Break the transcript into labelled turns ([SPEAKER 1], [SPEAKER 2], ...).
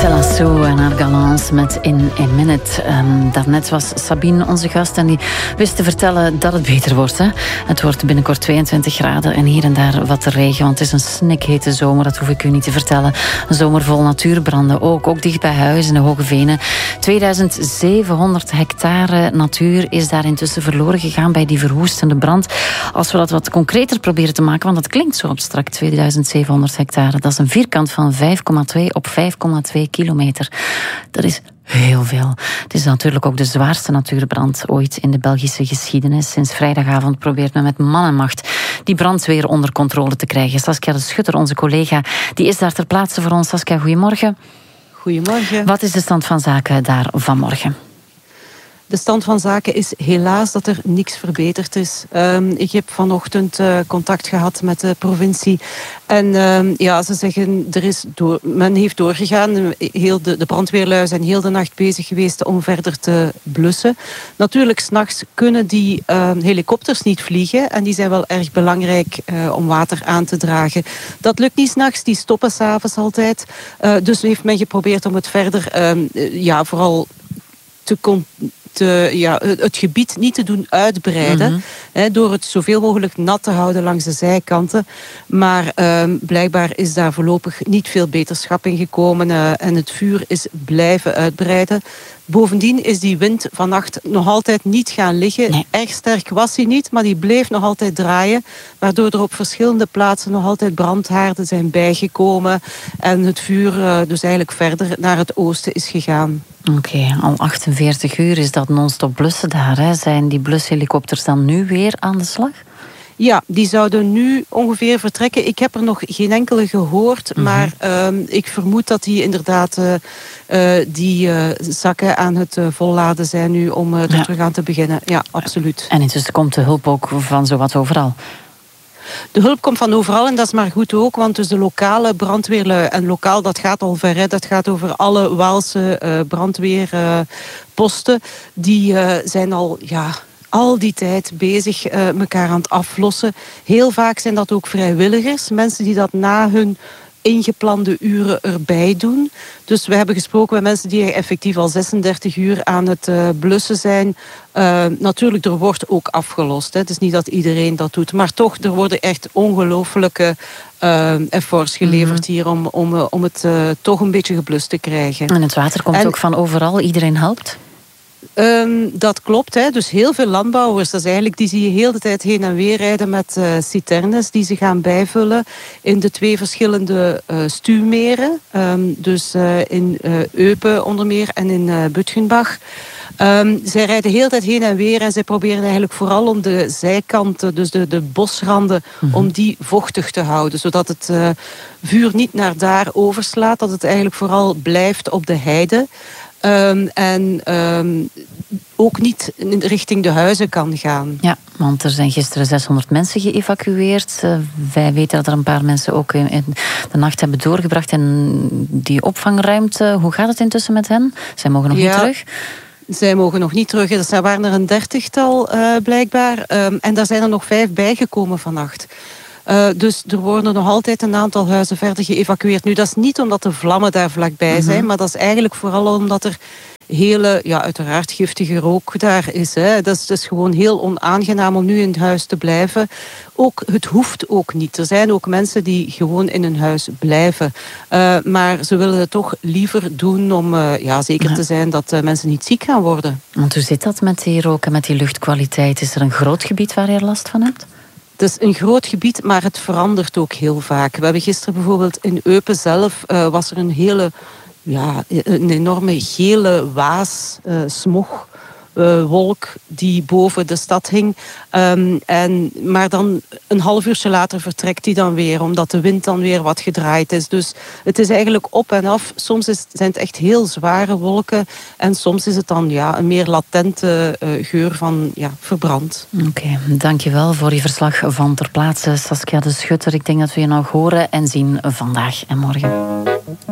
[SPEAKER 1] Stella Sou en haar galance met In a Minute. Daarnet was Sabine onze gast en die wist te vertellen dat het beter wordt. Hè? Het wordt binnenkort 22 graden en hier en daar wat regen, want het is een snikhete zomer, dat hoef ik u niet te vertellen. Een zomer vol natuurbranden, ook dicht bij huis in de Hoge Venen. 2700 hectare natuur is daar intussen verloren gegaan bij die verwoestende brand. Als we dat wat concreter proberen te maken, want dat klinkt zo abstract, 2700 hectare. Dat is een vierkant van 5,2 op 5,2 kilometer. Dat is heel veel. Het is natuurlijk ook de zwaarste natuurbrand ooit in de Belgische geschiedenis. Sinds vrijdagavond probeert men met man en macht die brand weer onder controle te krijgen. Saskia de Schutter, onze collega, die is daar ter plaatse voor ons. Saskia, goedemorgen.
[SPEAKER 2] Goedemorgen.
[SPEAKER 1] Wat is de stand van zaken daar vanmorgen?
[SPEAKER 2] De stand van zaken is helaas dat er niks verbeterd is. Ik heb vanochtend contact gehad met de provincie. En ze zeggen, men heeft doorgegaan. De brandweerlui zijn heel de nacht bezig geweest om verder te blussen. Natuurlijk, 's nachts kunnen die helikopters niet vliegen. En die zijn wel erg belangrijk om water aan te dragen. Dat lukt niet 's nachts, die stoppen 's avonds altijd. Dus heeft men geprobeerd om het verder vooral het gebied niet te doen uitbreiden. Door het zoveel mogelijk nat te houden langs de zijkanten. Maar blijkbaar is daar voorlopig niet veel beterschap in gekomen. En het vuur is blijven uitbreiden. Bovendien is die wind vannacht nog altijd niet gaan liggen. Nee. Erg sterk was hij niet, maar die bleef nog altijd draaien. Waardoor er op verschillende plaatsen nog altijd brandhaarden zijn bijgekomen. En het vuur dus eigenlijk verder naar het oosten is gegaan.
[SPEAKER 1] Oké, al 48 uur is dat non-stop blussen daar. Hè? Zijn die blushelikopters dan nu weer aan de slag?
[SPEAKER 2] Ja, die zouden nu ongeveer vertrekken. Ik heb er nog geen enkele gehoord, maar ik vermoed dat die inderdaad die zakken aan het volladen zijn nu om er terug aan te beginnen. Ja, absoluut.
[SPEAKER 1] En intussen komt de hulp ook van zowat overal.
[SPEAKER 2] De hulp komt van overal en dat is maar goed ook, want dus de lokale brandweerlui, en lokaal dat gaat al ver, hè, dat gaat over alle Waalse brandweerposten, die zijn al die tijd bezig elkaar aan het aflossen. Heel vaak zijn dat ook vrijwilligers, mensen die dat na hun ingeplande uren erbij doen. Dus we hebben gesproken met mensen die effectief al 36 uur aan het blussen zijn. Natuurlijk, er wordt ook afgelost. Hè. Het is niet dat iedereen dat doet. Maar toch, er worden echt ongelooflijke efforts geleverd hier om het toch een beetje geblust te krijgen.
[SPEAKER 1] En het water komt ook van overal. Iedereen helpt?
[SPEAKER 2] Dat klopt. Hè. Dus heel veel landbouwers, die zie je heel de tijd heen en weer rijden met citernes die ze gaan bijvullen in de 2 verschillende stuwmeren. Dus in Eupen onder meer en in Bütgenbach. Zij rijden heel de tijd heen en weer en zij proberen eigenlijk vooral om de zijkanten, dus de bosranden, om die vochtig te houden. Zodat het vuur niet naar daar overslaat, dat het eigenlijk vooral blijft op de heide. Ook niet richting de huizen kan gaan.
[SPEAKER 1] Ja, want er zijn gisteren 600 mensen geëvacueerd. Wij weten dat er een paar mensen ook in de nacht hebben doorgebracht in die opvangruimte. Hoe gaat het intussen met hen? Zij mogen nog niet terug?
[SPEAKER 2] Zij mogen nog niet terug. Er waren er een 30-tal blijkbaar. En daar zijn er nog 5 bijgekomen vannacht. Dus er worden nog altijd een aantal huizen verder geëvacueerd. Nu, dat is niet omdat de vlammen daar vlakbij zijn, maar dat is eigenlijk vooral omdat er hele, uiteraard giftige rook daar is. Hè. Dat is dus gewoon heel onaangenaam om nu in het huis te blijven. Het hoeft ook niet. Er zijn ook mensen die gewoon in hun huis blijven. Maar ze willen het toch liever doen om zeker te zijn dat mensen niet ziek gaan worden.
[SPEAKER 1] Want hoe zit dat met die rook en met die luchtkwaliteit? Is er een groot gebied waar je er last van hebt?
[SPEAKER 2] Het is een groot gebied, maar het verandert ook heel vaak. We hebben gisteren bijvoorbeeld in Eupen zelf was er een enorme gele waas, smog. Wolk die boven de stad hing. Maar dan een half uurtje later vertrekt die dan weer, omdat de wind dan weer wat gedraaid is. Dus het is eigenlijk op en af. Soms zijn het echt heel zware wolken en soms is het dan een meer latente geur van verbrand.
[SPEAKER 1] Oké, dankjewel voor je verslag van ter plaatse, Saskia de Schutter. Ik denk dat we je nog horen en zien vandaag en morgen.